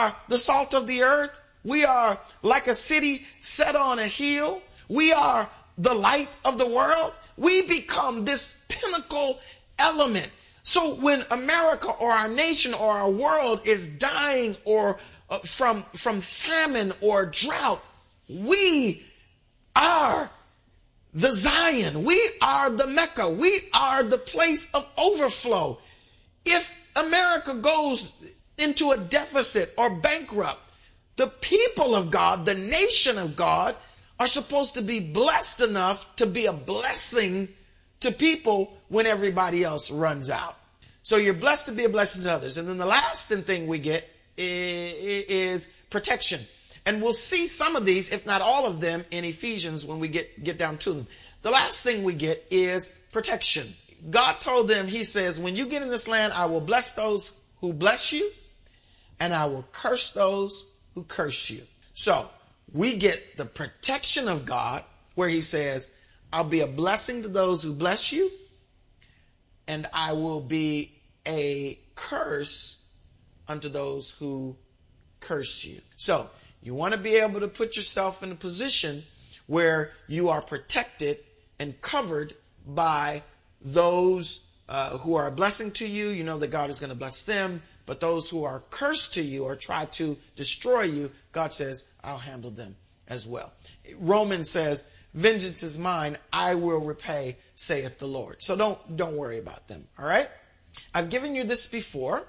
are the salt of the earth. We are like a city set on a hill. We are the light of the world. We become this pinnacle element. So when America or our nation or our world is dying or from famine or drought, we are the Zion. We are the Mecca. We are the place of overflow. If America goes into a deficit or bankrupt, the people of God, the nation of God, are supposed to be blessed enough to be a blessing to people when everybody else runs out. So you're blessed to be a blessing to others. And then the last thing we get is protection. And we'll see some of these, if not all of them, in Ephesians when we get down to them. The last thing we get is protection. God told them, he says, when you get in this land, I will bless those who bless you, and I will curse those who curse you. So we get the protection of God where he says, I'll be a blessing to those who bless you, and I will be a curse unto those who curse you. So you want to be able to put yourself in a position where you are protected and covered by those who are a blessing to you. You know that God is going to bless them. But those who are cursed to you or try to destroy you, God says, I'll handle them as well. Romans says, vengeance is mine, I will repay, saith the Lord. So don't worry about them. All right. I've given you this before.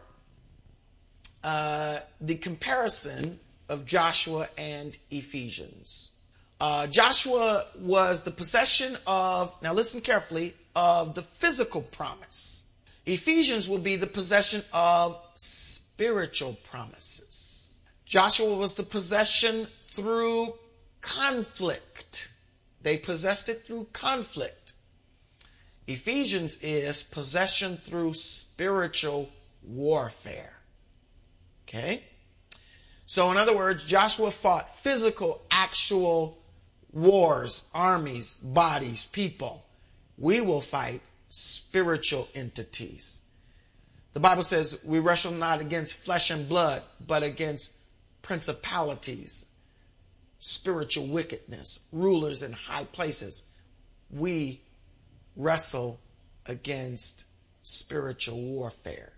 The comparison of Joshua and Ephesians. Joshua was the possession of, now listen carefully, of the physical promise. Ephesians will be the possession of spiritual promises. Joshua was the possession through conflict. They possessed it through conflict. Ephesians is possession through spiritual warfare. Okay? So in other words, Joshua fought physical, actual wars, armies, bodies, people. We will fight spiritual entities. The Bible says we wrestle not against flesh and blood, but against principalities, spiritual wickedness, rulers in high places. We wrestle against spiritual warfare.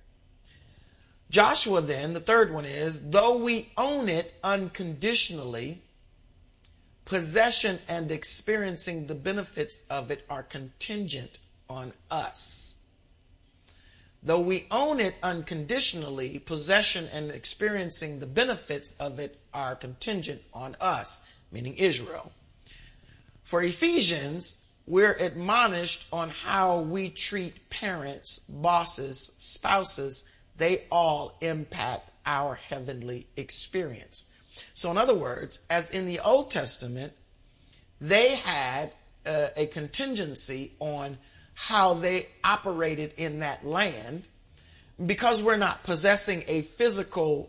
Joshua then, the third one is, though we own it unconditionally, possession and experiencing the benefits of it are contingent on us. Though we own it unconditionally, possession and experiencing the benefits of it are contingent on us, meaning Israel. For Ephesians, we're admonished on how we treat parents, bosses, spouses. They all impact our heavenly experience. So in other words, as in the Old Testament, they had a contingency on how they operated in that land. Because we're not possessing a physical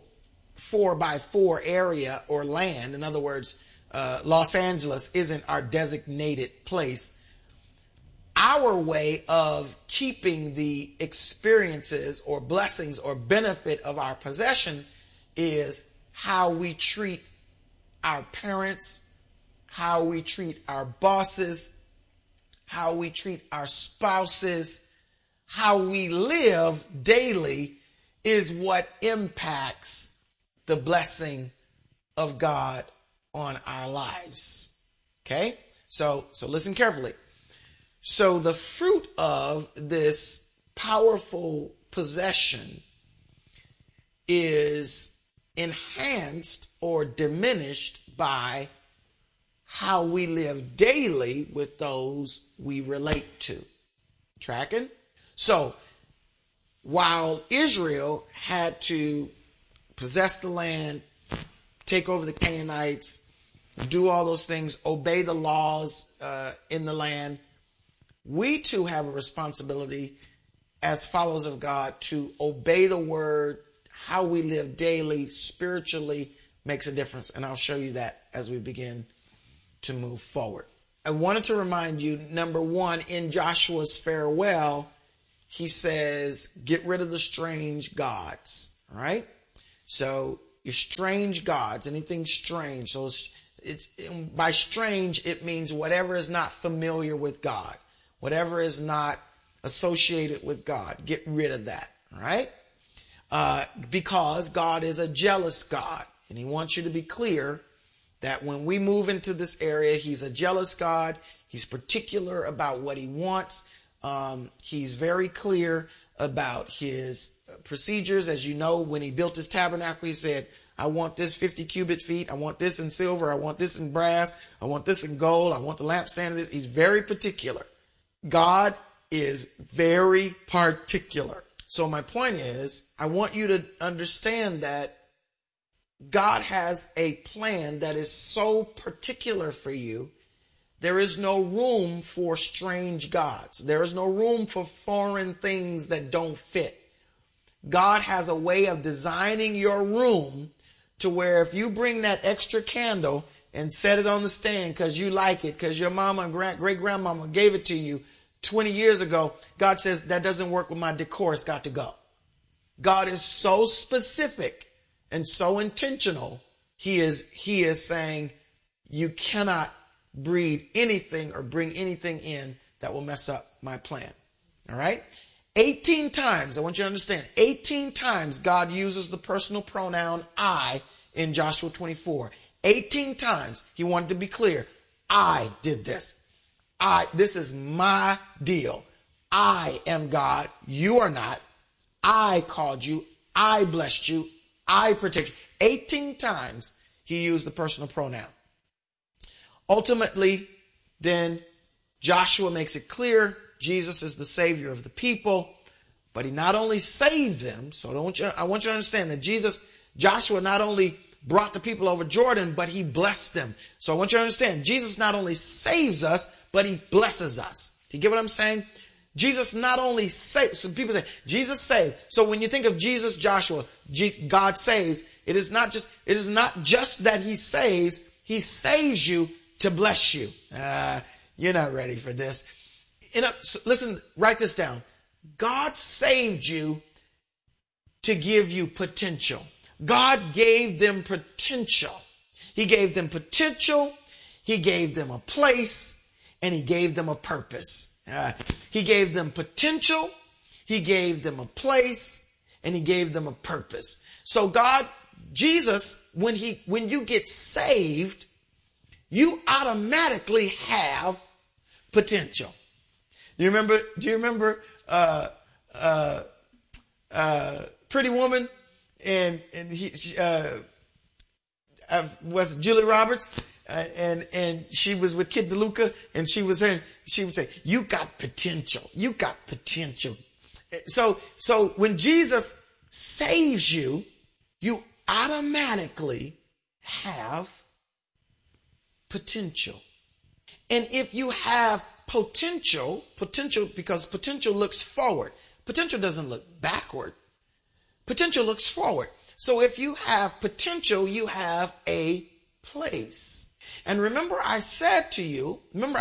4x4 area or land, in other words, Los Angeles isn't our designated place. Our way of keeping the experiences or blessings or benefit of our possession is how we treat our parents, how we treat our bosses, how we treat our spouses, how we live daily is what impacts the blessing of God on our lives. Okay? So listen carefully. So the fruit of this powerful possession is enhanced or diminished by how we live daily with those we relate to. Tracking? So while Israel had to possess the land, take over the Canaanites, do all those things, obey the laws in the land, we too have a responsibility as followers of God to obey the word. How we live daily, spiritually, makes a difference. And I'll show you that as we begin to move forward. I wanted to remind you, number one, in Joshua's farewell, he says, get rid of the strange gods. All right. So your strange gods, anything strange. So it's by strange, it means whatever is not familiar with God, whatever is not associated with God. Get rid of that. All right. Because God is a jealous God, and he wants you to be clear that when we move into this area, he's a jealous God. He's particular about what he wants. He's very clear about his procedures. As you know, when he built his tabernacle, he said, I want this 50 cubit feet. I want this in silver. I want this in brass. I want this in gold. I want the lampstand of this. He's very particular. God is very particular. So my point is, I want you to understand that God has a plan that is so particular for you. There is no room for strange gods. There is no room for foreign things that don't fit. God has a way of designing your room to where if you bring that extra candle and set it on the stand because you like it, because your mama and great-grandmama gave it to you 20 years ago, God says, that doesn't work with my decor. It's got to go. God is so specific and so intentional. He is saying you cannot breed anything or bring anything in that will mess up my plan. All right. 18 times. I want you to understand 18 times God uses the personal pronoun I in Joshua 24. 18 times he wanted to be clear. I did this. This is my deal. I am God. You are not. I called you. I blessed you. I protect you. 18 times he used the personal pronoun. Ultimately, then Joshua makes it clear Jesus is the savior of the people, but he not only saves them. So I want you to understand that Joshua not only brought the people over Jordan, but he blessed them. So I want you to understand Jesus not only saves us, but he blesses us. Do you get what I'm saying? Jesus not only saves, so people say, Jesus saved. So when you think of Jesus, Joshua, God saves, it is not just that he saves you to bless you. You're not ready for this. Listen, write this down. God saved you to give you potential. God gave them potential. He gave them potential. He gave them a place, and he gave them a purpose. He gave them potential. He gave them a place, and he gave them a purpose. So Jesus, when you get saved, you automatically have potential. Do you remember Pretty Woman? And was Julia Roberts? And she was with Kid DeLuca, and she would say, you got potential. You got potential. So when Jesus saves you, you automatically have potential. And if you have potential, because potential looks forward. Potential doesn't look backward. Potential looks forward. So if you have potential, you have a place. And remember I said to you,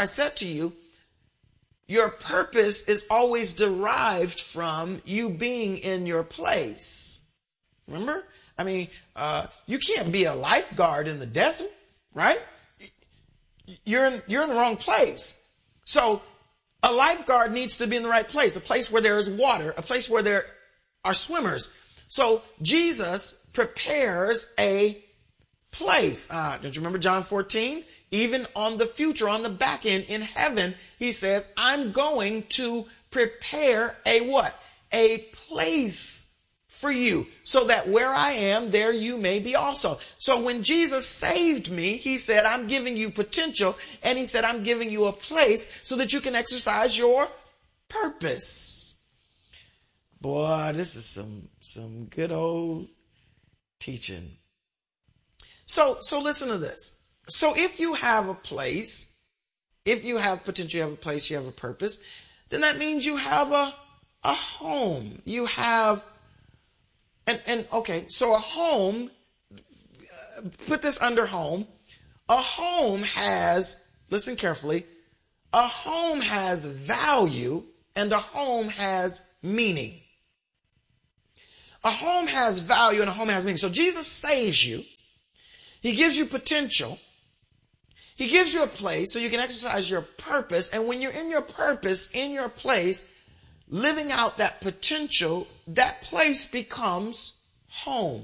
your purpose is always derived from you being in your place. Remember? I mean, you can't be a lifeguard in the desert, right? You're in the wrong place. So a lifeguard needs to be in the right place, a place where there is water, a place where there are swimmers. So Jesus prepares a place. Don't you remember John 14? Even on the future, on the back end in heaven, he says, I'm going to prepare a what? A place for you, so that where I am, there you may be also. So when Jesus saved me, he said, I'm giving you potential, and he said, I'm giving you a place so that you can exercise your purpose. Boy, this is some good old teaching. So listen to this. So if you have a place, if you have potential, you have a place, you have a purpose, then that means you have a home. You have okay, so a home, put this under home. A home has, listen carefully, a home has value and a home has meaning. A home has value and a home has meaning. So Jesus saves you. He gives you potential. He gives you a place so you can exercise your purpose. And when you're in your purpose, in your place, living out that potential, that place becomes home.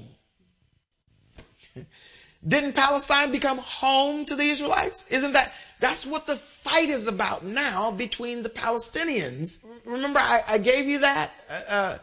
Didn't Palestine become home to the Israelites? That's what the fight is about now between the Palestinians. Remember, I gave you that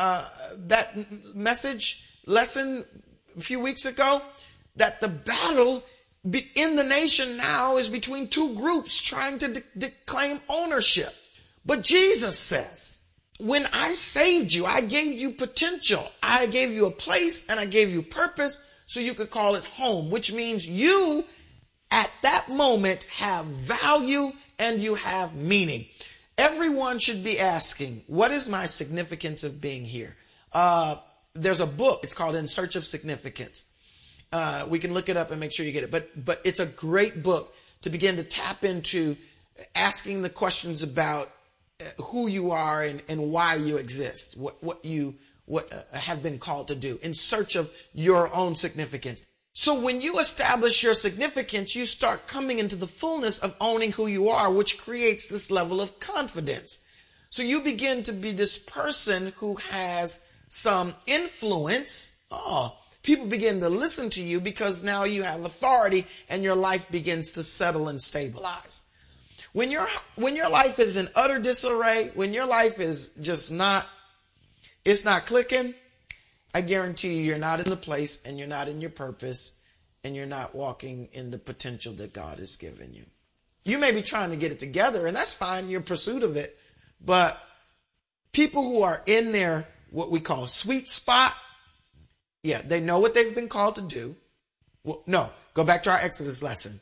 lesson a few weeks ago, that the battle in the nation now is between two groups trying to claim ownership. But Jesus says, when I saved you, I gave you potential. I gave you a place and I gave you purpose so you could call it home, which means you at that moment have value and you have meaning. Everyone should be asking, what is my significance of being here? There's a book, it's called In Search of Significance. We can look it up and make sure you get it. But it's a great book to begin to tap into asking the questions about who you are and why you exist, what you have been called to do in search of your own significance. So when you establish your significance, you start coming into the fullness of owning who you are, which creates this level of confidence. So you begin to be this person who has some influence. People begin to listen to you because now you have authority and your life begins to settle and stabilize. When your life is in utter disarray, when your life is just not clicking, I guarantee you're not in the place and you're not in your purpose and you're not walking in the potential that God has given you. You may be trying to get it together and that's fine, your pursuit of it, but people who are in their, what we call sweet spot, yeah, they know what they've been called to do. Well, no, go back to our Exodus lesson.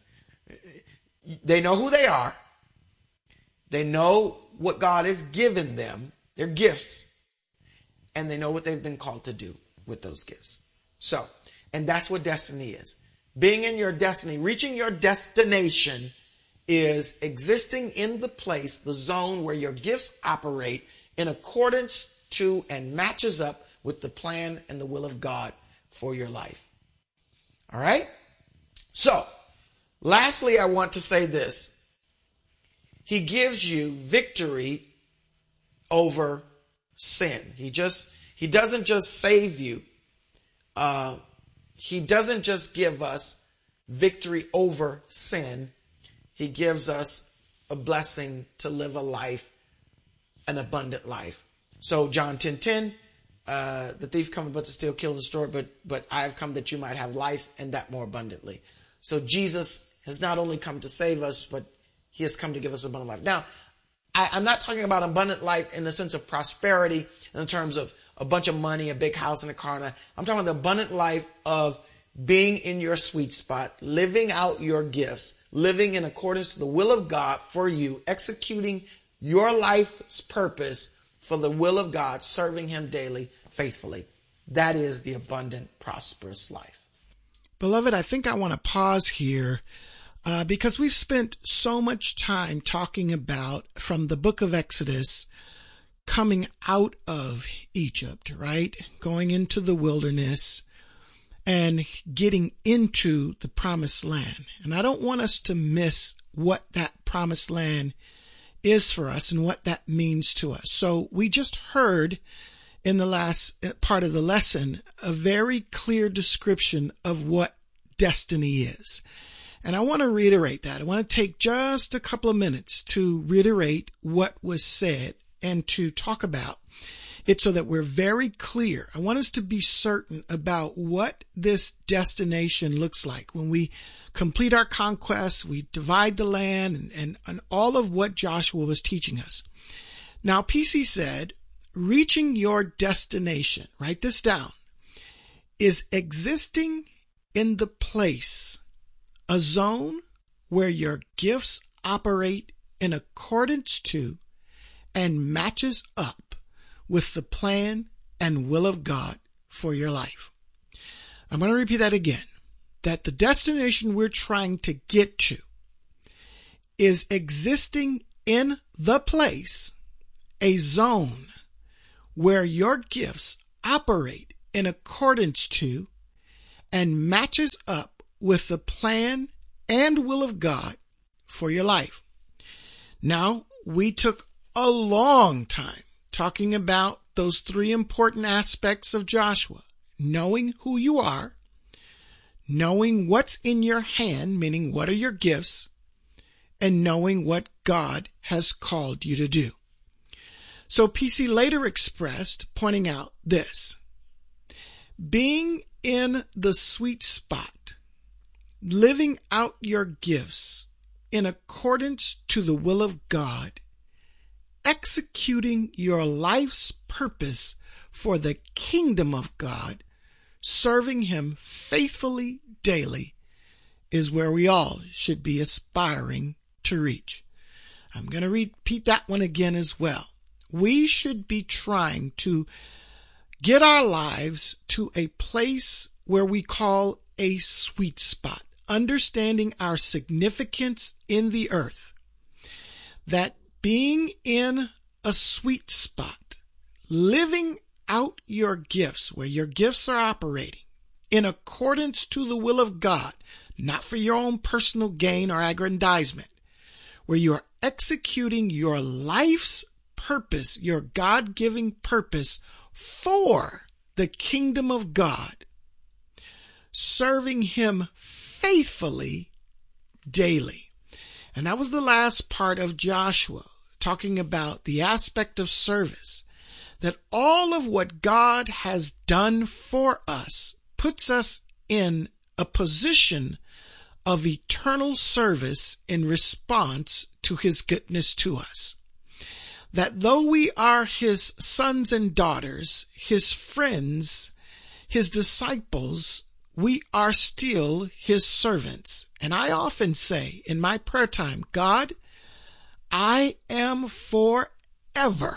They know who they are. They know what God has given them, their gifts, and they know what they've been called to do with those gifts. So, and that's what destiny is. Being in your destiny, reaching your destination is existing in the place, the zone where your gifts operate in accordance to and matches up with the plan and the will of God for your life. All right? So, lastly, I want to say this. He gives you victory over sin. He doesn't just save you. He doesn't just give us victory over sin. He gives us a blessing to live a life, an abundant life. So John 10:10, the thief cometh but to steal, kill, and destroy, but I have come that you might have life and that more abundantly. So Jesus has not only come to save us, but he has come to give us abundant life. Now, I'm not talking about abundant life in the sense of prosperity, in terms of a bunch of money, a big house, and a car. I'm talking about the abundant life of being in your sweet spot, living out your gifts, living in accordance to the will of God for you, executing your life's purpose for the will of God, serving him daily, faithfully. That is the abundant, prosperous life. Beloved, I think I want to pause here because we've spent so much time talking about, from the book of Exodus, coming out of Egypt, right? Going into the wilderness and getting into the promised land. And I don't want us to miss what that promised land is for us and what that means to us. So we just heard in the last part of the lesson a very clear description of what destiny is. And I want to reiterate that. I want to take just a couple of minutes to reiterate what was said and to talk about it so that we're very clear. I want us to be certain about what this destination looks like. When we complete our conquest, we divide the land and all of what Joshua was teaching us. Now, PC said, reaching your destination, write this down, is existing in the place, a zone where your gifts operate in accordance to and matches up with the plan and will of God for your life. I'm going to repeat that again, that the destination we're trying to get to is existing in the place, a zone where your gifts operate in accordance to and matches up with the plan and will of God for your life. Now, we took a long time talking about those three important aspects of Joshua: knowing who you are, knowing what's in your hand, meaning what are your gifts, and knowing what God has called you to do. So PC later expressed, pointing out this: being in the sweet spot, living out your gifts in accordance to the will of God, executing your life's purpose for the kingdom of God, serving Him faithfully daily, is where we all should be aspiring to reach. I'm going to repeat that one again as well. We should be trying to get our lives to a place where we call a sweet spot, understanding our significance in the earth. That being in a sweet spot, living out your gifts, where your gifts are operating in accordance to the will of God, not for your own personal gain or aggrandizement, where you are executing your life's purpose, your God-given purpose for the kingdom of God, serving Him faithfully daily. And that was the last part of Joshua, talking about the aspect of service, that all of what God has done for us puts us in a position of eternal service in response to His goodness to us. That though we are His sons and daughters, His friends, His disciples, we are still His servants. And I often say in my prayer time, God, I am forever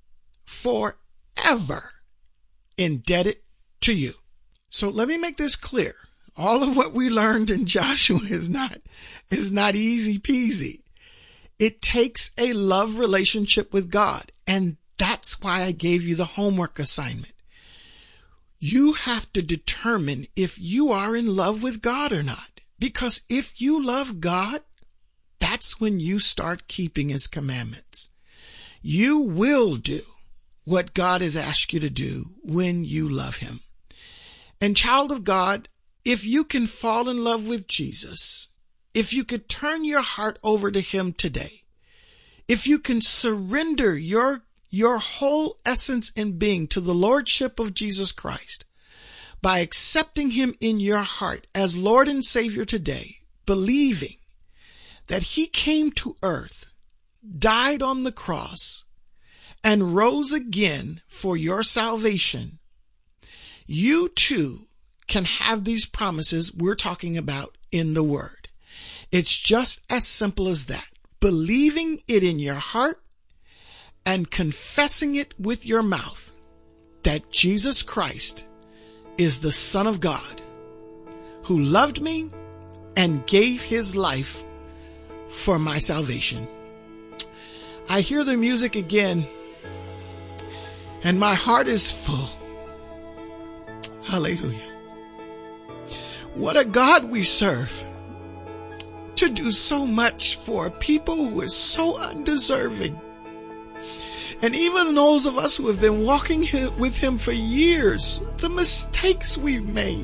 indebted to you. So let me make this clear. All of what we learned in Joshua is not easy peasy. It takes a love relationship with God. And that's why I gave you the homework assignment. You have to determine if you are in love with God or not. Because if you love God, that's when you start keeping His commandments. You will do what God has asked you to do when you love Him. And child of God, if you can fall in love with Jesus, if you could turn your heart over to Him today, if you can surrender your whole essence and being to the Lordship of Jesus Christ by accepting Him in your heart as Lord and Savior today, believing that He came to earth, died on the cross, and rose again for your salvation, you too can have these promises we're talking about in the Word. It's just as simple as that. Believing it in your heart and confessing it with your mouth that Jesus Christ is the Son of God who loved me and gave His life for my salvation. I hear the music again and my heart is full. Hallelujah. What a God we serve, to do so much for people who are so undeserving. And even those of us who have been walking with Him for years, the mistakes we've made,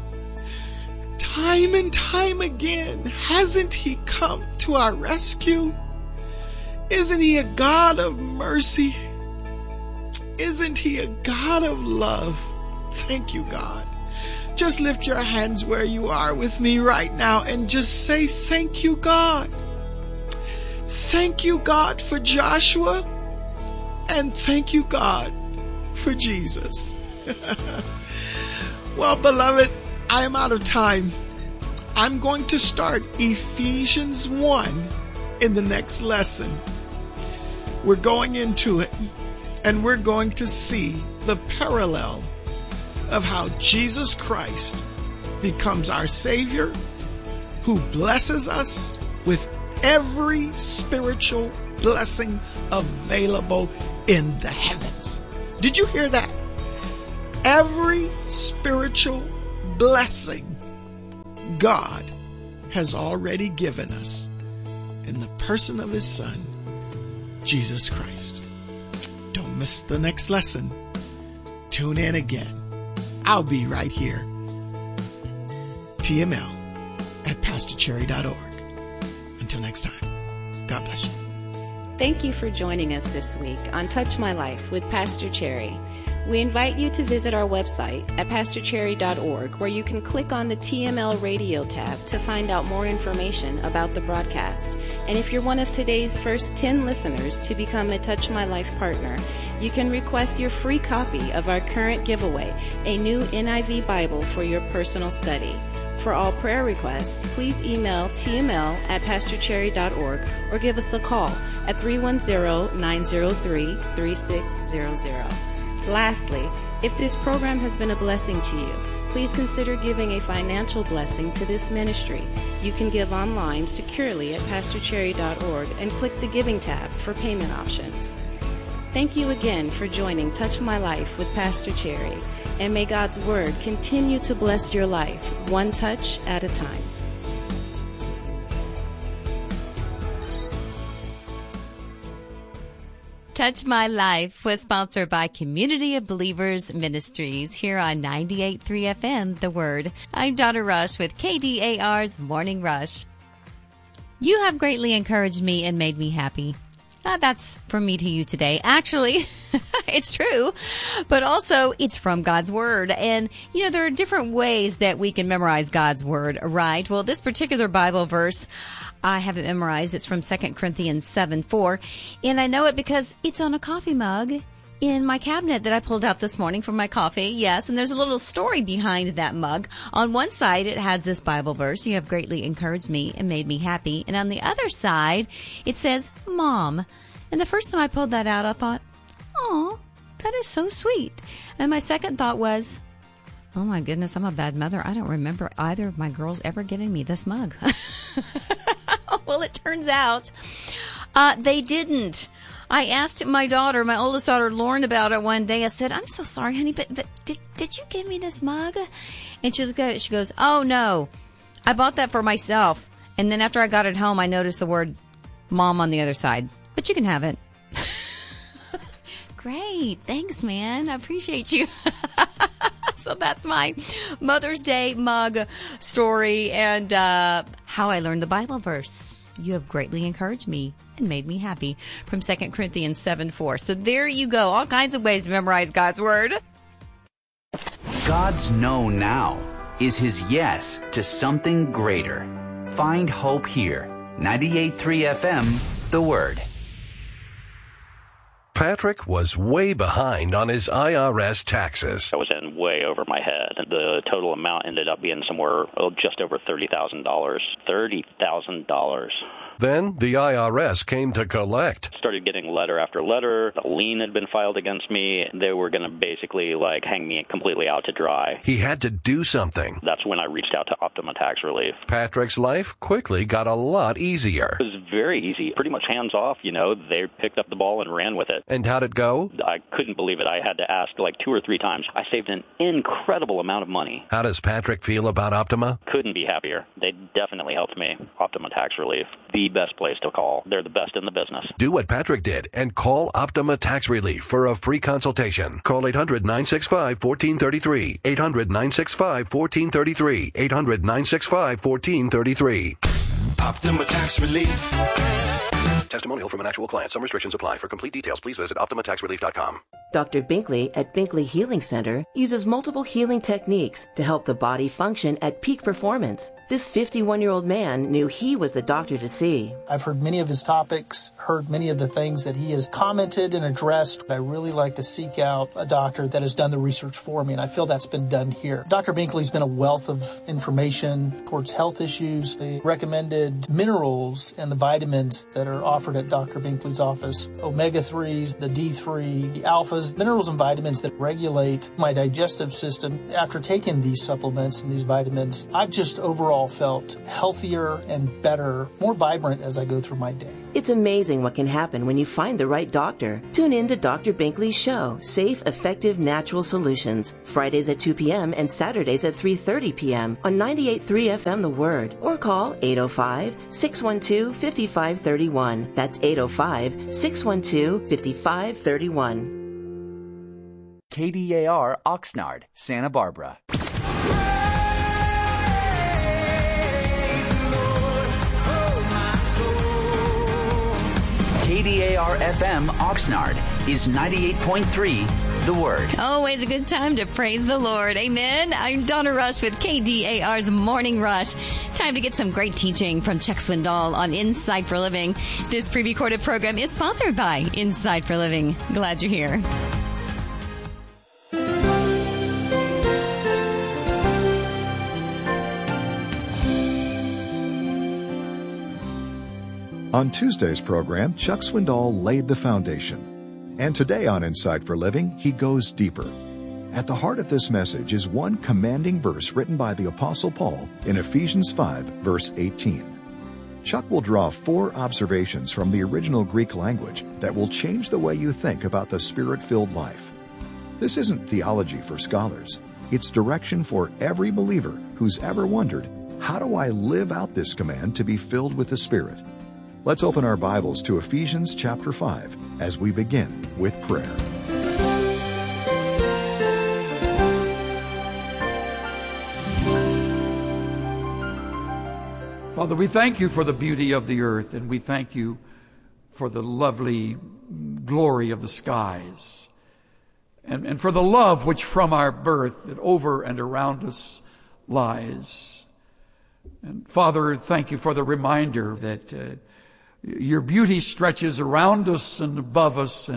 time and time again, hasn't He come to our rescue? Isn't He a God of mercy? Isn't He a God of love? Thank you, God. Just lift your hands where you are with me right now and just say, thank you, God. Thank you, God, for Joshua. And thank you, God, for Jesus. Well, beloved, I am out of time. I'm going to start Ephesians 1 in the next lesson. We're going into it, and we're going to see the parallel of how Jesus Christ becomes our Savior, who blesses us with every spiritual blessing available in the heavens. Did you hear that? every spiritual blessing God has already given us in the person of His Son, Jesus Christ. Don't miss the next lesson. Tune in again. I'll be right here. TML at PastorCherry.org. Until next time, God bless you. Thank you for joining us this week on Touch My Life with Pastor Cherry. We invite you to visit our website at PastorCherry.org, where you can click on the TML Radio tab to find out more information about the broadcast. And if you're one of today's first 10 listeners to become a Touch My Life partner, you can request your free copy of our current giveaway, a new NIV Bible for your personal study. For all prayer requests, please email tml at pastorcherry.org or give us a call at 310-903-3600. Lastly, if this program has been a blessing to you, please consider giving a financial blessing to this ministry. You can give online securely at pastorcherry.org and click the Giving tab for payment options. Thank you again for joining Touch My Life with Pastor Cherry, and may God's Word continue to bless your life, one touch at a time. Touch My Life was sponsored by Community of Believers Ministries here on 98.3 FM, The Word. I'm Donna Rush with KDAR's Morning Rush. You have greatly encouraged me and made me happy. That's from me to you today. Actually, it's true, but also it's from God's Word. And, there are different ways that we can memorize God's Word, right? Well, this particular Bible verse, I have it memorized. It's from 2 Corinthians 7:4. And I know it because it's on a coffee mug in my cabinet that I pulled out this morning for my coffee. Yes, and there's a little story behind that mug. On one side, it has this Bible verse, "You have greatly encouraged me and made me happy." And on the other side, it says, "Mom." And the first time I pulled that out, I thought, "Oh, that is so sweet." And my second thought was, "Oh my goodness, I'm a bad mother. I don't remember either of my girls ever giving me this mug." Well, it turns out they didn't. I asked my oldest daughter, Lauren, about it one day. I said, "I'm so sorry, honey, but did you give me this mug?" And she looked at it. She goes, "Oh, no, I bought that for myself. And then after I got it home, I noticed the word Mom on the other side. But you can have it." Great. Thanks, man. I appreciate you. So that's my Mother's Day mug story and how I learned the Bible verse. "You have greatly encouraged me and made me happy," from 2 Corinthians 7:4. So there you go. All kinds of ways to memorize God's Word. God's no now is His yes to something greater. Find hope here. 98.3 FM, The Word. Patrick was way behind on his IRS taxes. I was in way over my head. The total amount ended up being somewhere just over $30,000. $30,000. Then the IRS came to collect. Started getting letter after letter. A lien had been filed against me. They were going to basically hang me completely out to dry. He had to do something. That's when I reached out to Optima Tax Relief. Patrick's life quickly got a lot easier. It was very easy. Pretty much hands off, They picked up the ball and ran with it. And how'd it go? I couldn't believe it. I had to ask 2 or 3 times. I saved an incredible amount of money. How does Patrick feel about Optima? Couldn't be happier. They definitely helped me. Optima Tax Relief. The best place to call. They're the best in the business. Do what Patrick did and call Optima Tax Relief for a free consultation. Call 800-965-1433. 800-965-1433. 800-965-1433. Optima Tax Relief. Testimonial from an actual client. Some restrictions apply. For complete details, please visit OptimaTaxRelief.com. Dr. Binkley at Binkley Healing Center uses multiple healing techniques to help the body function at peak performance. This 51-year-old man knew he was the doctor to see. I've heard many of his topics, heard many of the things that he has commented and addressed. I really like to seek out a doctor that has done the research for me, and I feel that's been done here. Dr. Binkley's been a wealth of information towards health issues. They recommended minerals and the vitamins that are offered at Dr. Binkley's office. Omega-3s, the D3, the alphas, minerals and vitamins that regulate my digestive system. After taking these supplements and these vitamins, I've just overall overall felt healthier and better, more vibrant as I go through my day. It's amazing what can happen when you find the right doctor. Tune in to Dr. Binkley's show, Safe, Effective, Natural Solutions, Fridays at 2 p.m. and Saturdays at 3:30 p.m. on 98.3 FM The Word, or call 805-612-5531. That's 805-612-5531. KDAR Oxnard, Santa Barbara. KDAR FM Oxnard is 98.3 The Word. Always a good time to praise the Lord. Amen. I'm Donna Rush with KDAR's Morning Rush. Time to get some great teaching from Chuck Swindoll on Insight for Living. This pre-recorded program is sponsored by Insight for Living. Glad you're here. On Tuesday's program, Chuck Swindoll laid the foundation. And today on Insight for Living, he goes deeper. At the heart of this message is one commanding verse written by the Apostle Paul in Ephesians 5, verse 18. Chuck will draw 4 observations from the original Greek language that will change the way you think about the Spirit-filled life. This isn't theology for scholars. It's direction for every believer who's ever wondered, how do I live out this command to be filled with the Spirit? Let's open our Bibles to Ephesians chapter 5 as we begin with prayer. Father, we thank you for the beauty of the earth, and we thank you for the lovely glory of the skies, and for the love which from our birth and over and around us lies. And Father, thank you for the reminder that your beauty stretches around us and above us,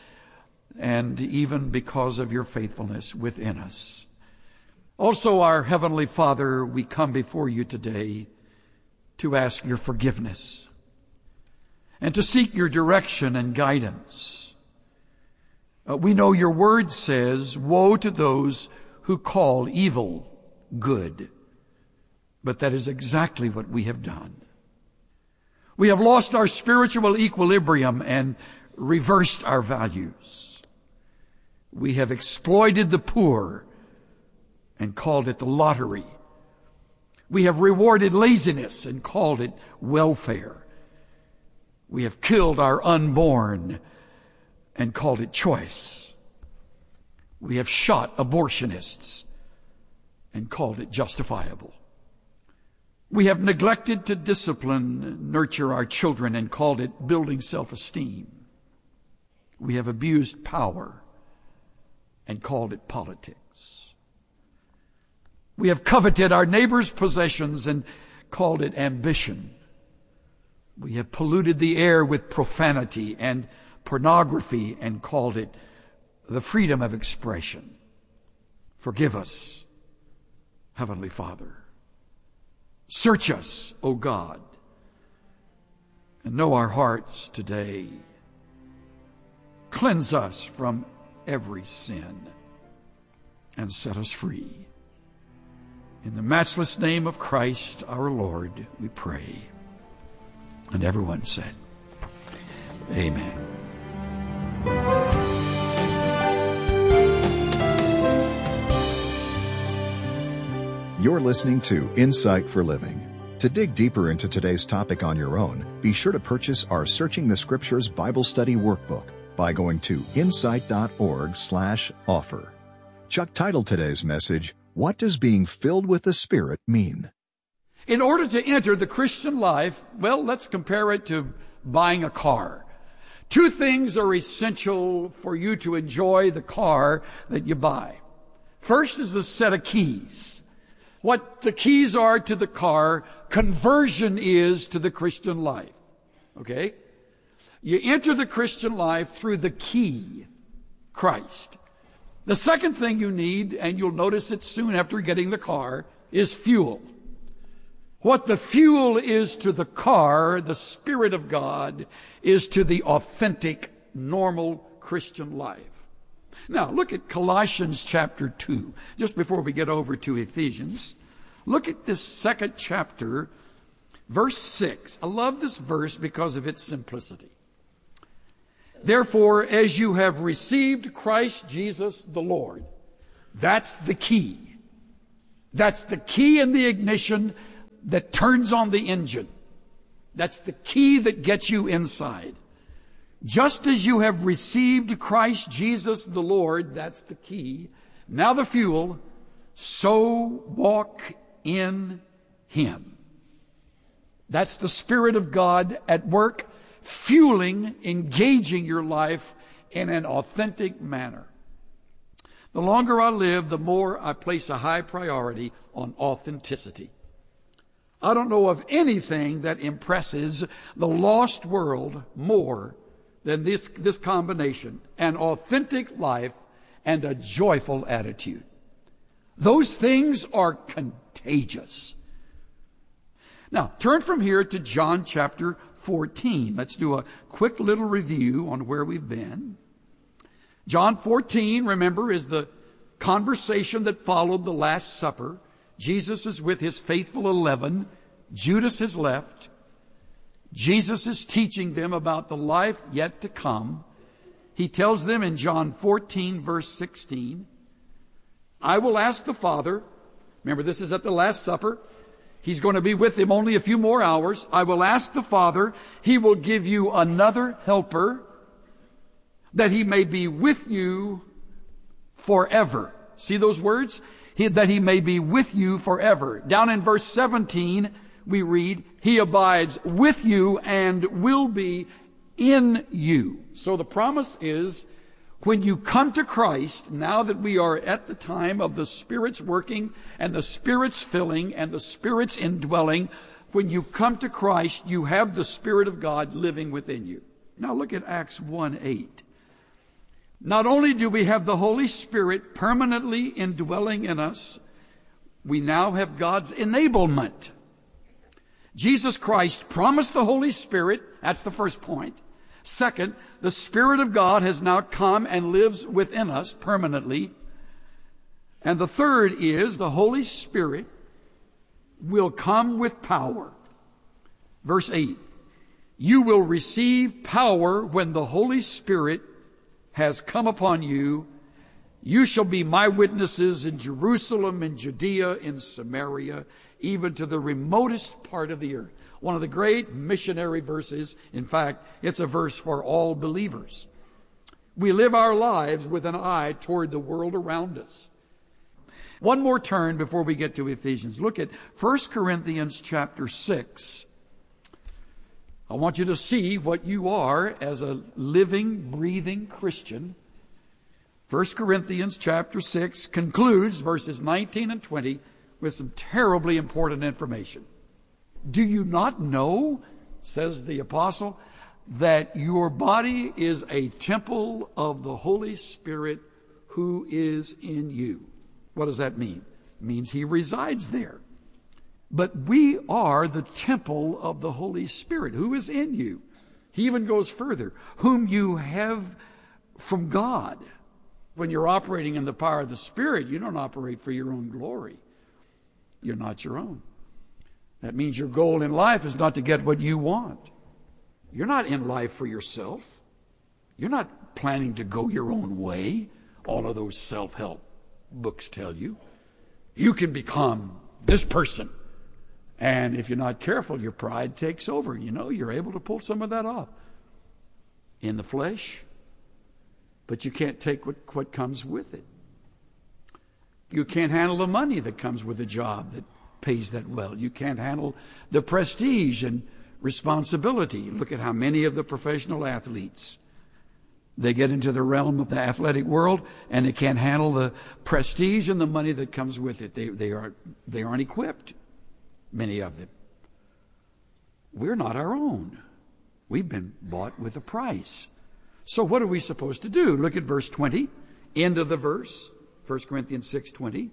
and even because of your faithfulness within us. Also, our Heavenly Father, we come before you today to ask your forgiveness and to seek your direction and guidance. We know your word says, woe to those who call evil good. But that is exactly what we have done. We have lost our spiritual equilibrium and reversed our values. We have exploited the poor and called it the lottery. We have rewarded laziness and called it welfare. We have killed our unborn and called it choice. We have shot abortionists and called it justifiable. We have neglected to discipline, nurture our children, and called it building self-esteem. We have abused power and called it politics. We have coveted our neighbor's possessions and called it ambition. We have polluted the air with profanity and pornography and called it the freedom of expression. Forgive us, Heavenly Father. Search us, O God, and know our hearts today. Cleanse us from every sin and set us free. In the matchless name of Christ our Lord, we pray. And everyone said, Amen. You're listening to Insight for Living. To dig deeper into today's topic on your own, be sure to purchase our Searching the Scriptures Bible Study Workbook by going to insight.org/offer. Chuck titled today's message, What Does Being Filled with the Spirit Mean? In order to enter the Christian life, well, let's compare it to buying a car. 2 things are essential for you to enjoy the car that you buy. First is a set of keys. What the keys are to the car, conversion is to the Christian life. Okay? You enter the Christian life through the key, Christ. The second thing you need, and you'll notice it soon after getting the car, is fuel. What the fuel is to the car, the Spirit of God, is to the authentic, normal Christian life. Now, look at Colossians chapter 2, just before we get over to Ephesians. Look at this second chapter, verse 6. I love this verse because of its simplicity. Therefore, as you have received Christ Jesus the Lord, that's the key. That's the key in the ignition that turns on the engine. That's the key that gets you inside. Just as you have received Christ Jesus the Lord, that's the key. Now the fuel, so walk in Him. That's the Spirit of God at work, fueling, engaging your life in an authentic manner. The longer I live, the more I place a high priority on authenticity. I don't know of anything that impresses the lost world more than this combination, an authentic life and a joyful attitude. Those things are contagious. Now, turn from here to John chapter 14. Let's do a quick little review on where we've been. John 14, remember, is the conversation that followed the Last Supper. Jesus is with his faithful 11. Judas has left. Jesus is teaching them about the life yet to come. He tells them in John 14, verse 16, I will ask the Father, remember this is at the Last Supper, he's going to be with them only a few more hours. I will ask the Father, He will give you another helper, that He may be with you forever. See those words? That He may be with you forever. Down in verse 17, we read, He abides with you and will be in you. So the promise is, when you come to Christ, now that we are at the time of the Spirit's working and the Spirit's filling and the Spirit's indwelling, when you come to Christ, you have the Spirit of God living within you. Now look at Acts 1:8. Not only do we have the Holy Spirit permanently indwelling in us, we now have God's enablement. Jesus Christ promised the Holy Spirit. That's the first point. Second, the Spirit of God has now come and lives within us permanently. And the third is the Holy Spirit will come with power. Verse 8, you will receive power when the Holy Spirit has come upon you. You shall be my witnesses in Jerusalem, in Judea, in Samaria, even to the remotest part of the earth. One of the great missionary verses. In fact, it's a verse for all believers. We live our lives with an eye toward the world around us. One more turn before we get to Ephesians. Look at 1 Corinthians chapter 6. I want you to see what you are as a living, breathing Christian. 1 Corinthians chapter 6 concludes verses 19 and 20 with some terribly important information. Do you not know, says the apostle, that your body is a temple of the Holy Spirit who is in you? What does that mean? It means He resides there. But we are the temple of the Holy Spirit who is in you. He even goes further, whom you have from God. When you're operating in the power of the Spirit, you don't operate for your own glory. You're not your own. That means your goal in life is not to get what you want. You're not in life for yourself. You're not planning to go your own way. All of those self-help books tell you. You can become this person. And if you're not careful, your pride takes over. You know, you're able to pull some of that off in the flesh. But you can't take what comes with it. You can't handle the money that comes with a job that pays that well. You can't handle the prestige and responsibility. Look at how many of the professional athletes, they get into the realm of the athletic world and they can't handle the prestige and the money that comes with it. They aren't equipped, many of them. We're not our own. We've been bought with a price. So what are we supposed to do? Look at verse 20, end of the verse, 1 Corinthians 6:20.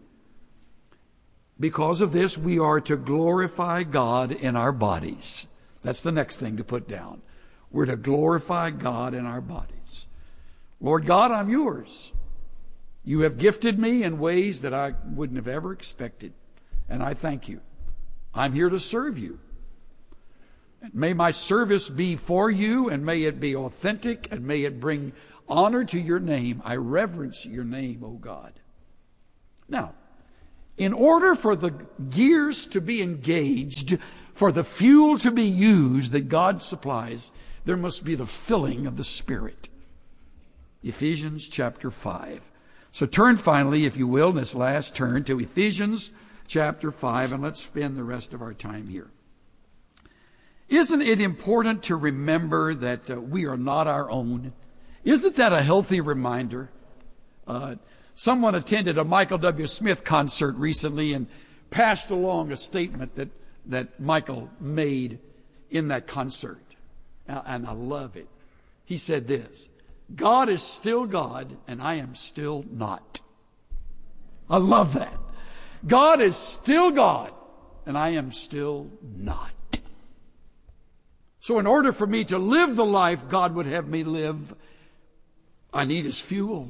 Because of this, we are to glorify God in our bodies. That's the next thing to put down. We're to glorify God in our bodies. Lord God, I'm yours. You have gifted me in ways that I wouldn't have ever expected. And I thank you. I'm here to serve you. And may my service be for you, and may it be authentic, and may it bring honor to your name. I reverence your name, O God. Now, in order for the gears to be engaged, for the fuel to be used that God supplies, there must be the filling of the Spirit. Ephesians chapter 5. So turn finally, if you will, in this last turn to Ephesians chapter 5, and let's spend the rest of our time here. Isn't it important to remember that we are not our own? Isn't that a healthy reminder? Someone attended a Michael W. Smith concert recently and passed along a statement that Michael made in that concert. And I love it. He said this: God is still God, and I am still not. I love that. God is still God, and I am still not. So in order for me to live the life God would have me live, I need His fuel.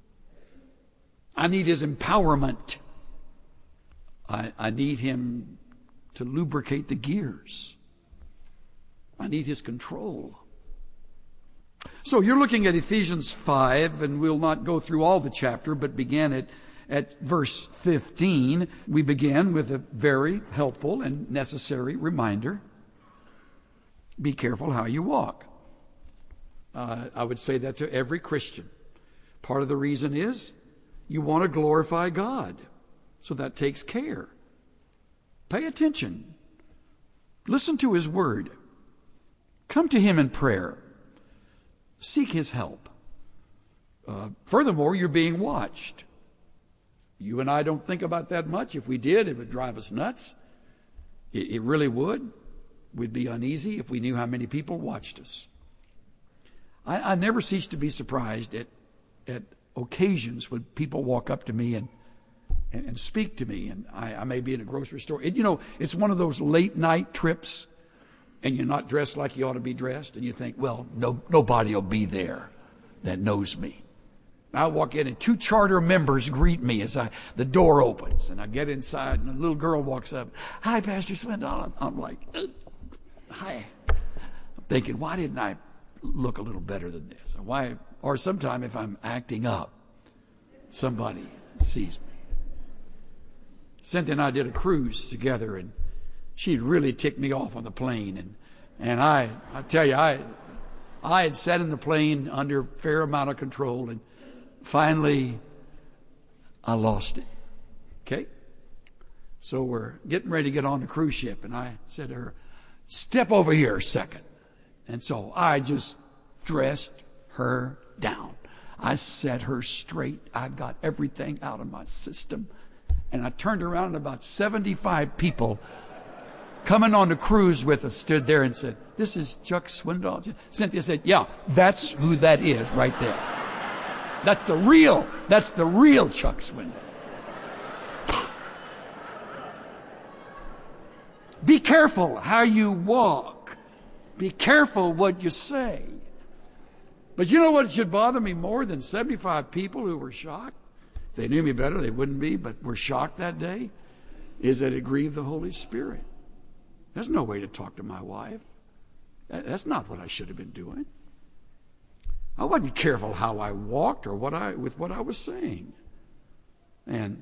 I need His empowerment. I need Him to lubricate the gears. I need His control. So you're looking at Ephesians 5, and we'll not go through all the chapter, but begin at verse 15. We begin with a very helpful and necessary reminder. Be careful how you walk. I would say that to every Christian. Part of the reason is you want to glorify God. So that takes care. Pay attention. Listen to His word. Come to Him in prayer. Seek His help. Furthermore, you're being watched. You and I don't think about that much. If we did, it would drive us nuts. It really would. We'd be uneasy if we knew how many people watched us. I never cease to be surprised at occasions when people walk up to me and speak to me, and I may be in a grocery store. It's one of those late night trips, and you're not dressed like you ought to be dressed, and you think, well, nobody will be there that knows me. I walk in, and 2 charter members greet me as the door opens, and I get inside, and a little girl walks up. Hi, Pastor Swindoll. I'm like, hi. I'm thinking, why didn't I look a little better than this? Or sometime if I'm acting up, somebody sees me. Cynthia and I did a cruise together, and she really ticked me off on the plane. And I tell you, I had sat in the plane under a fair amount of control, and finally I lost it. Okay? So we're getting ready to get on the cruise ship, and I said to her, step over here a second. And so I just dressed her down. I set her straight. I got everything out of my system. And I turned around, and about 75 people coming on the cruise with us stood there and said, this is Chuck Swindoll. Cynthia said, yeah, that's who that is right there. That's the real Chuck Swindoll. Be careful how you walk. Be careful what you say. But you know what should bother me more than 75 people who were shocked? If they knew me better, they wouldn't be, but were shocked that day, is that it grieved the Holy Spirit. There's no way to talk to my wife. That's not what I should have been doing. I wasn't careful how I walked or with what I was saying. And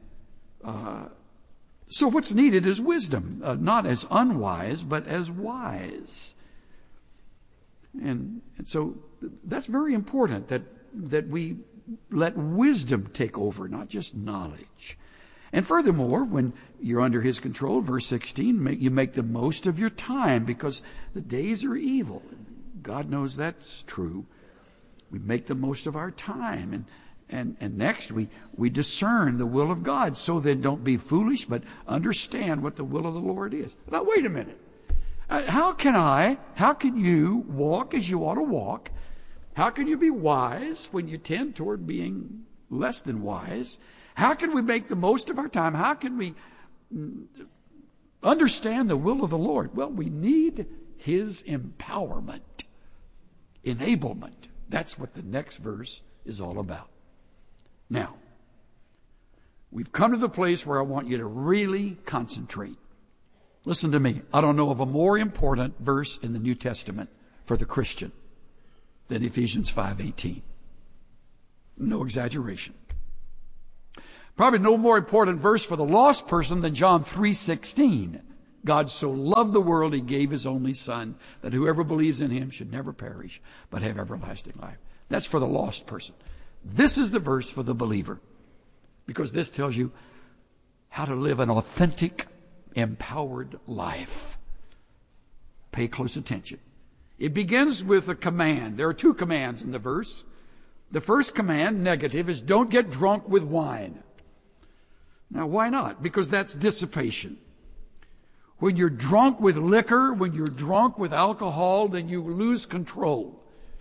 so what's needed is wisdom, not as unwise, but as wise. And so that's very important that we let wisdom take over, not just knowledge. And furthermore, when you're under His control, verse 16, you make the most of your time because the days are evil. God knows that's true. We make the most of our time. And next, we discern the will of God. So then don't be foolish, but understand what the will of the Lord is. Now, wait a minute. How can you walk as you ought to walk? How can you be wise when you tend toward being less than wise? How can we make the most of our time? How can we understand the will of the Lord? Well, we need His empowerment, enablement. That's what the next verse is all about. Now, We've come to the place where I want you to really concentrate. Listen to me. I don't know of a more important verse in the New Testament for the Christian than Ephesians 5:18. No exaggeration. Probably no more important verse for the lost person than John 3:16. God so loved the world, he gave his only Son, that whoever believes in him should never perish, but have everlasting life. That's for the lost person. This is the verse for the believer, because this tells you how to live an authentic, empowered life. Pay close attention. It begins with a command. There are two commands in the verse. The first command, negative, is don't get drunk with wine. Now, why not? Because that's dissipation. When you're drunk with liquor, when you're drunk with alcohol, then you lose control.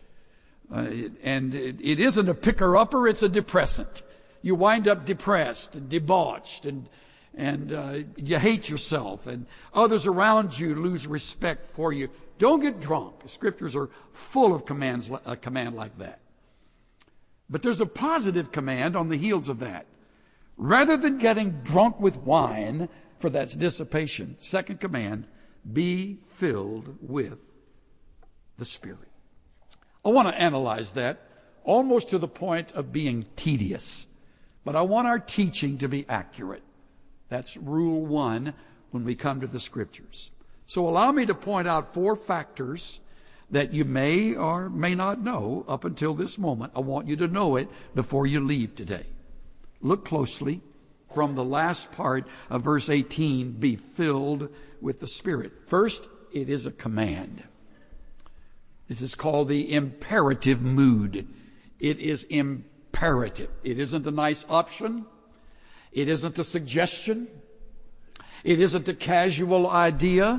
It isn't a picker-upper, it's a depressant. You wind up depressed and debauched, and you hate yourself, and others around you lose respect for you. Don't get drunk. The scriptures are full of a command like that. But there's a positive command on the heels of that. Rather than getting drunk with wine, for that's dissipation, second command, be filled with the Spirit. I want to analyze that almost to the point of being tedious. But I want our teaching to be accurate. That's rule one when we come to the scriptures. So allow me to point out 4 factors that you may or may not know up until this moment. I want you to know it before you leave today. Look closely from the last part of verse 18, be filled with the Spirit. First, it is a command. This is called the imperative mood. It is imperative. It isn't a nice option. It isn't a suggestion. It isn't a casual idea.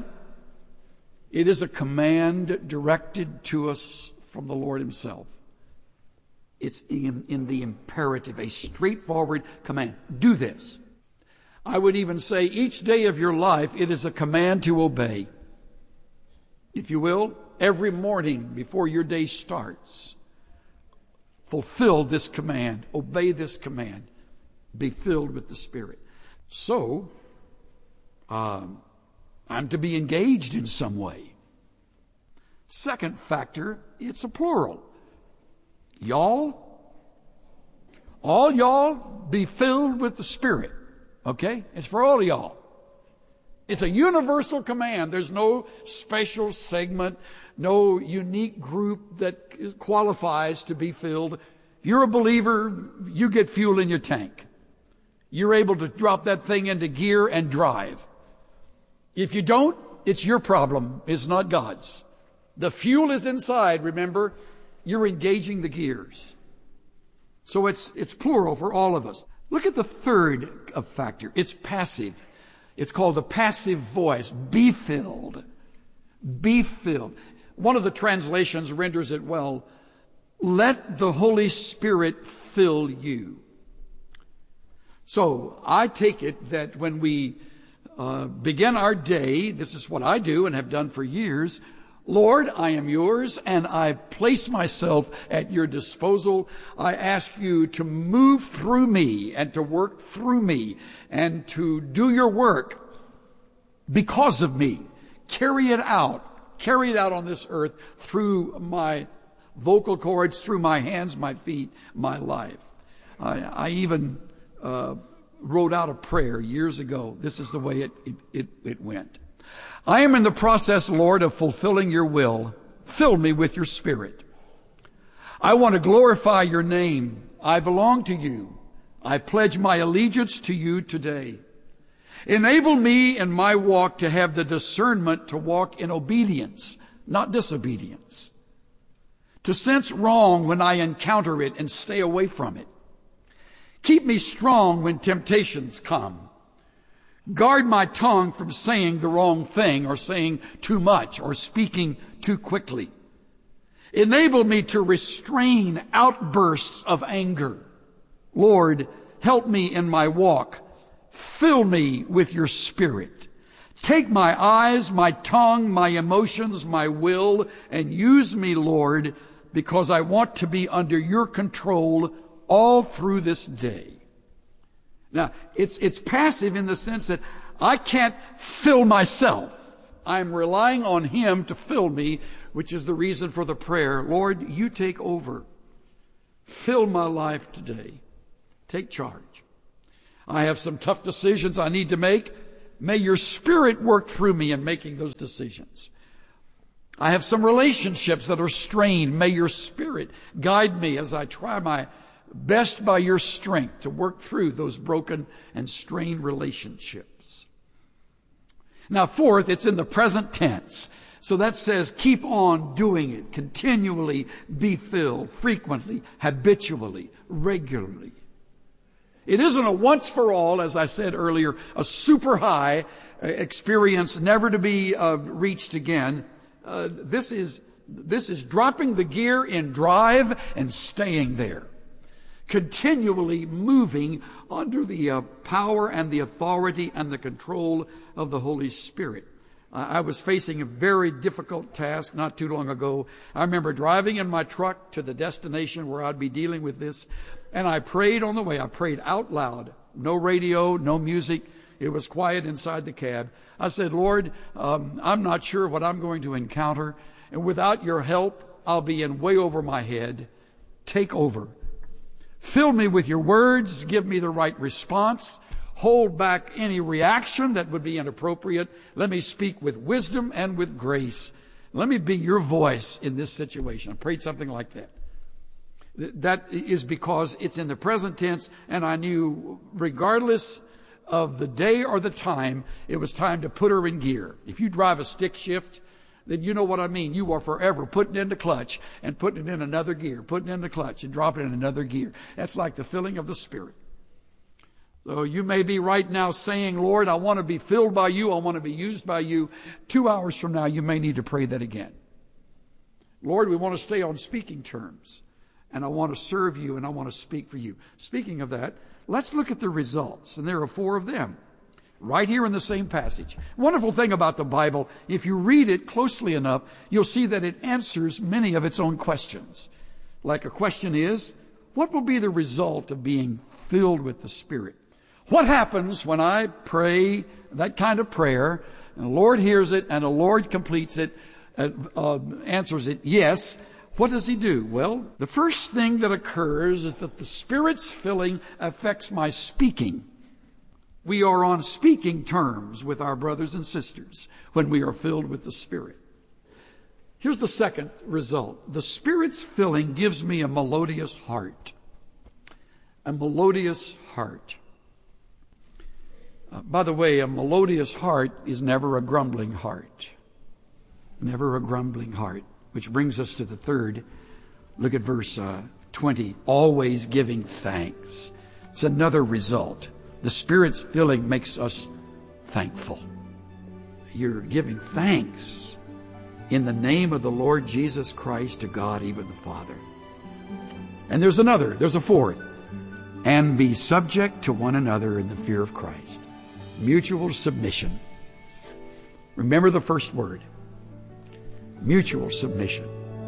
It is a command directed to us from the Lord himself. It's in the imperative, a straightforward command. Do this. I would even say each day of your life, it is a command to obey. If you will, every morning before your day starts, fulfill this command, obey this command, be filled with the Spirit. So, I'm to be engaged in some way. Second factor, it's a plural. Y'all, all y'all be filled with the Spirit. Okay? It's for all of y'all. It's a universal command. There's no special segment, no unique group that qualifies to be filled. If you're a believer, you get fuel in your tank. You're able to drop that thing into gear and drive. If you don't, it's your problem. It's not God's. The fuel is inside, remember? You're engaging the gears. So it's plural for all of us. Look at the third factor. It's passive. It's called the passive voice. Be filled. Be filled. One of the translations renders it well. Let the Holy Spirit fill you. So I take it that when we begin our day, this is what I do and have done for years. Lord, I am yours, and I place myself at your disposal. I ask you to move through me and to work through me and to do your work because of me. Carry it out on this earth through my vocal cords, through my hands, my feet, my life. I even wrote out a prayer years ago. This is the way it went. I am in the process, Lord, of fulfilling your will. Fill me with your Spirit. I want to glorify your name. I belong to you. I pledge my allegiance to you today. Enable me in my walk to have the discernment to walk in obedience, not disobedience. To sense wrong when I encounter it and stay away from it. Keep me strong when temptations come. Guard my tongue from saying the wrong thing or saying too much or speaking too quickly. Enable me to restrain outbursts of anger. Lord, help me in my walk. Fill me with your Spirit. Take my eyes, my tongue, my emotions, my will, and use me, Lord, because I want to be under your control all through this day. Now, it's passive in the sense that I can't fill myself. I'm relying on Him to fill me, which is the reason for the prayer. Lord, you take over. Fill my life today. Take charge. I have some tough decisions I need to make. May your Spirit work through me in making those decisions. I have some relationships that are strained. May your Spirit guide me as I try my best by your strength to work through those broken and strained relationships. Now, fourth, it's in the present tense. So that says keep on doing it. Continually be filled. Frequently. Habitually. Regularly. It isn't a once for all, as I said earlier, a super high experience never to be reached again. This is dropping the gear in drive and staying there. Continually moving under the power and the authority and the control of the Holy Spirit. I was facing a very difficult task not too long ago. I remember driving in my truck to the destination where I'd be dealing with this, and I prayed on the way. I prayed out loud. No radio, no music. It was quiet inside the cab. I said, Lord, I'm not sure what I'm going to encounter, and without your help, I'll be in way over my head. Take over. Fill me with your words. Give me the right response. Hold back any reaction that would be inappropriate. Let me speak with wisdom and with grace. Let me be your voice in this situation. I prayed something like that. That is because it's in the present tense, and I knew regardless of the day or the time, it was time to put her in gear. If you drive a stick shift, then you know what I mean. You are forever putting in the clutch and putting it in another gear, putting in the clutch and dropping it in another gear. That's like the filling of the Spirit. So you may be right now saying, Lord, I want to be filled by you. I want to be used by you. 2 hours from now, you may need to pray that again. Lord, we want to stay on speaking terms. And I want to serve you and I want to speak for you. Speaking of that, let's look at the results. And there are 4 of them. Right here in the same passage. Wonderful thing about the Bible, if you read it closely enough, you'll see that it answers many of its own questions. Like a question is, what will be the result of being filled with the Spirit? What happens when I pray that kind of prayer, and the Lord hears it, and the Lord completes it, answers it, yes. What does He do? Well, the first thing that occurs is that the Spirit's filling affects my speaking. We are on speaking terms with our brothers and sisters when we are filled with the Spirit. Here's the second result. The Spirit's filling gives me a melodious heart. A melodious heart. By the way, a melodious heart is never a grumbling heart. Never a grumbling heart. Which brings us to the third. Look at verse 20. Always giving thanks. It's another result. The Spirit's filling makes us thankful. You're giving thanks in the name of the Lord Jesus Christ to God, even the Father. And there's a fourth. And be subject to one another in the fear of Christ. Mutual submission. Remember the first word. Mutual submission.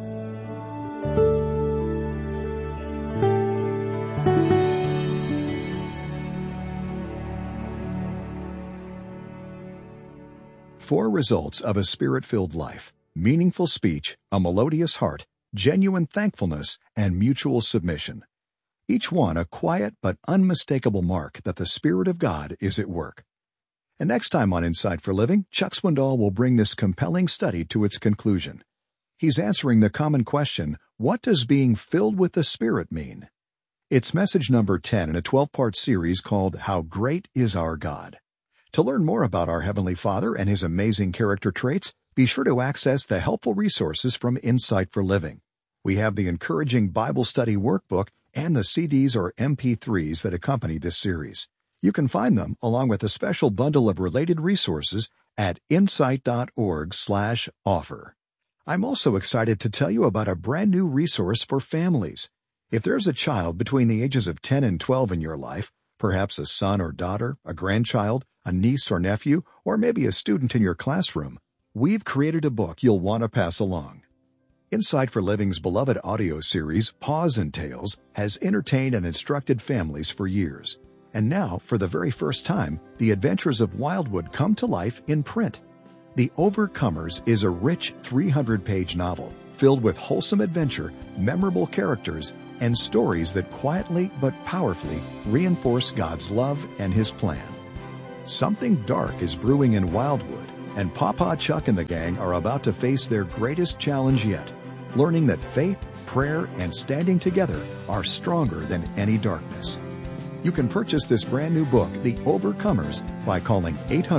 Four results of a Spirit-filled life: meaningful speech, a melodious heart, genuine thankfulness, and mutual submission. Each one a quiet but unmistakable mark that the Spirit of God is at work. And next time on Insight for Living, Chuck Swindoll will bring this compelling study to its conclusion. He's answering the common question, what does being filled with the Spirit mean? It's message number 10 in a 12-part series called How Great Is Our God. To learn more about our Heavenly Father and His amazing character traits, be sure to access the helpful resources from Insight for Living. We have the encouraging Bible study workbook and the CDs or MP3s that accompany this series. You can find them, along with a special bundle of related resources, at insight.org/offer. I'm also excited to tell you about a brand new resource for families. If there's a child between the ages of 10 and 12 in your life, perhaps a son or daughter, a grandchild, a niece or nephew, or maybe a student in your classroom, we've created a book you'll want to pass along. Insight for Living's beloved audio series, Paws and Tales, has entertained and instructed families for years. And now, for the very first time, the adventures of Wildwood come to life in print. The Overcomers is a rich 300-page novel filled with wholesome adventure, memorable characters, and stories that quietly but powerfully reinforce God's love and His plan. Something dark is brewing in Wildwood, and Papa Chuck and the gang are about to face their greatest challenge yet, learning that faith, prayer, and standing together are stronger than any darkness. You can purchase this brand new book, The Overcomers, by calling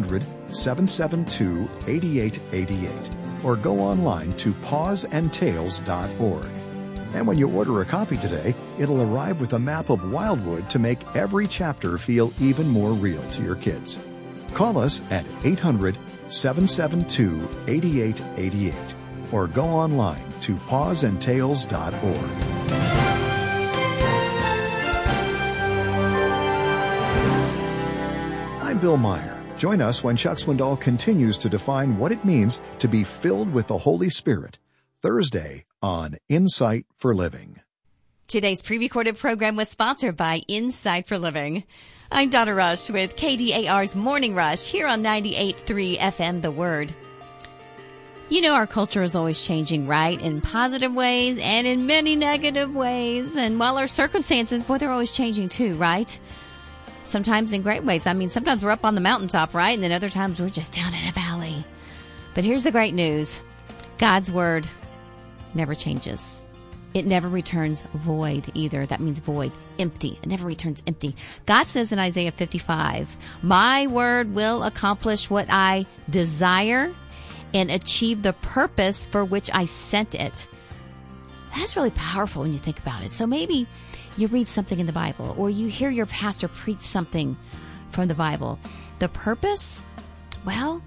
800-772-8888 or go online to pawsandtails.org. And when you order a copy today, it'll arrive with a map of Wildwood to make every chapter feel even more real to your kids. Call us at 800-772-8888 or go online to pawsandtails.org. I'm Bill Meyer. Join us when Chuck Swindoll continues to define what it means to be filled with the Holy Spirit, Thursday on Insight for Living. Today's pre-recorded program was sponsored by Insight for Living. I'm Donna Rush with KDAR's Morning Rush here on 98.3 FM The Word. You know, our culture is always changing, right? In positive ways and in many negative ways. And while our circumstances, boy, they're always changing too, right? Sometimes in great ways. I mean, sometimes we're up on the mountaintop, right? And then other times we're just down in a valley. But here's the great news. God's Word never changes. It never returns void either. That means void, empty. It never returns empty. God says in Isaiah 55, my word will accomplish what I desire and achieve the purpose for which I sent it. That's really powerful when you think about it. So maybe you read something in the Bible or you hear your pastor preach something from the Bible. The purpose, well,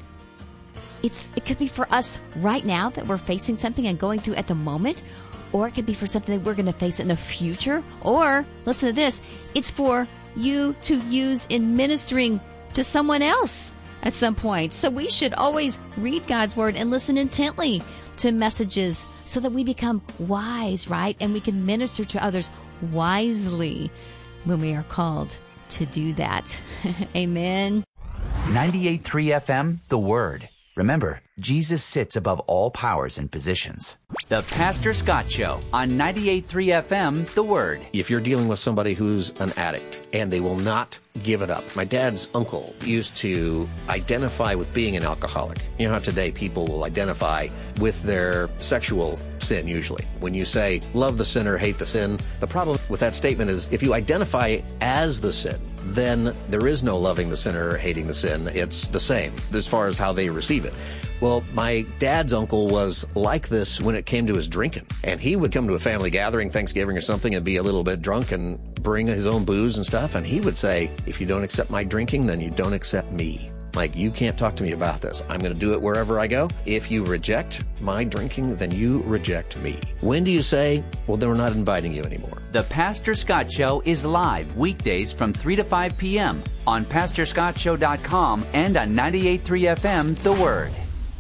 it could be for us right now that we're facing something and going through at the moment, or it could be for something that we're going to face in the future, or, listen to this, it's for you to use in ministering to someone else at some point. So we should always read God's Word and listen intently to messages so that we become wise, right? And we can minister to others wisely when we are called to do that. Amen. 98.3 FM, The Word. Remember, Jesus sits above all powers and positions. The Pastor Scott Show on 98.3 FM, The Word. If you're dealing with somebody who's an addict and they will not give it up. My dad's uncle used to identify with being an alcoholic. You know how today people will identify with their sexual sin usually. When you say, love the sinner, hate the sin, the problem with that statement is if you identify as the sin, then there is no loving the sinner or hating the sin. It's the same as far as how they receive it. Well, my dad's uncle was like this when it came to his drinking. And he would come to a family gathering, Thanksgiving or something, and be a little bit drunk and bring his own booze and stuff. And he would say, if you don't accept my drinking, then you don't accept me. Like, you can't talk to me about this. I'm going to do it wherever I go. If you reject my drinking, then you reject me. When do you say, well, then we're not inviting you anymore? The Pastor Scott Show is live weekdays from 3 to 5 p.m. on PastorScottShow.com and on 98.3 FM, The Word.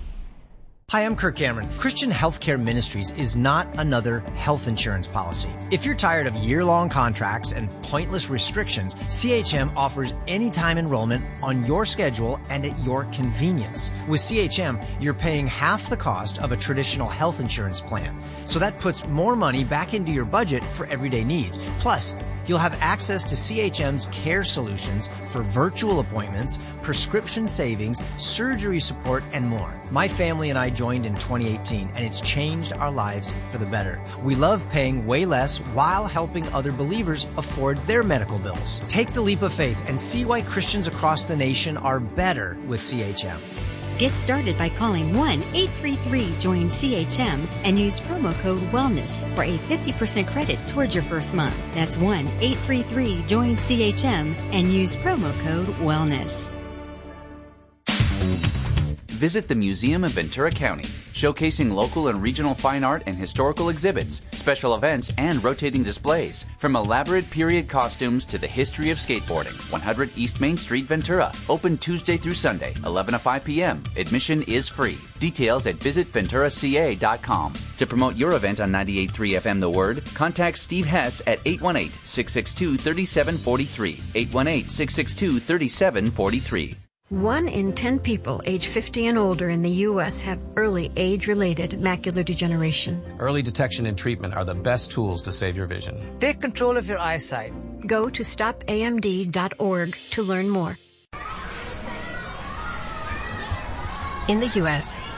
Hi, I'm Kirk Cameron. Christian Healthcare Ministries is not another health insurance policy. If you're tired of year-long contracts and pointless restrictions, CHM offers anytime enrollment on your schedule and at your convenience. With CHM, you're paying half the cost of a traditional health insurance plan. So that puts more money back into your budget for everyday needs. Plus, you'll have access to CHM's care solutions for virtual appointments, prescription savings, surgery support, and more. My family and I joined in 2018, and it's changed our lives for the better. We love paying way less while helping other believers afford their medical bills. Take the leap of faith and see why Christians across the nation are better with CHM. Get started by calling 1-833-JOIN-CHM and use promo code WELLNESS for a 50% credit towards your first month. That's 1-833-JOIN-CHM and use promo code WELLNESS. Visit the Museum of Ventura County. showcasing local and regional fine art and historical exhibits, special events, and rotating displays. From elaborate period costumes to the history of skateboarding. 100 East Main Street, Ventura. Open Tuesday through Sunday, 11 to 5 p.m. Admission is free. Details at visitventuraca.com. To promote your event on 98.3 FM The Word, contact Steve Hess at 818-662-3743. 818-662-3743. 1 in 10 people age 50 and older in the U.S. have early age-related macular degeneration. Early detection and treatment are the best tools to save your vision. Take control of your eyesight. Go to stopamd.org to learn more. In the U.S.,